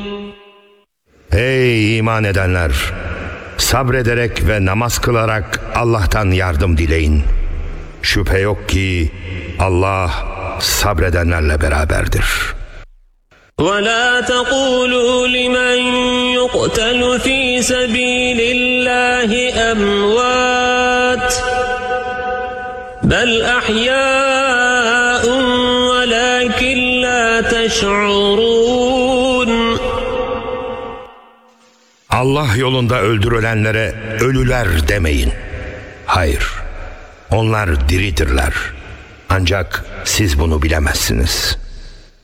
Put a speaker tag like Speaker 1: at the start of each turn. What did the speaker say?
Speaker 1: Ey iman edenler! Sabrederek ve namaz kılarak Allah'tan yardım dileyin. Şüphe yok ki Allah sabredenlerle beraberdir.
Speaker 2: وَلَا تَقُولُوا لِمَنْ يُقْتَلُ فِي سَبِيلِ اللَّهِ أَمْوَاتٌ بَلْ أَحْيَاءٌ وَلَكِنْ لَا تَشْعُرُونَ
Speaker 1: Allah yolunda öldürülenlere ölüler demeyin. Hayır, onlar diridirler. Ancak siz bunu bilemezsiniz.